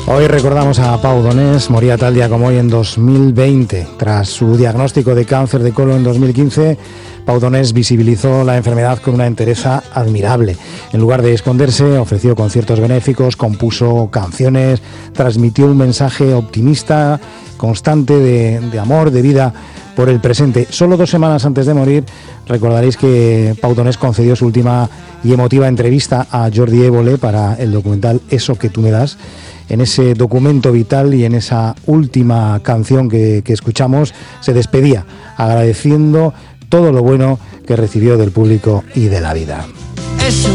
Hoy recordamos a Pau Donés, moría tal día como hoy en 2020. Tras su diagnóstico de cáncer de colon en 2015, Pau Donés visibilizó la enfermedad con una entereza admirable. En lugar de esconderse, ofreció conciertos benéficos, compuso canciones, transmitió un mensaje optimista, constante de amor, de vida por el presente. Solo 2 semanas antes de morir, recordaréis que Pau Donés concedió su última y emotiva entrevista a Jordi Évole para el documental Eso que tú me das. En ese documento vital y en esa última canción que escuchamos, se despedía agradeciendo todo lo bueno que recibió del público y de la vida.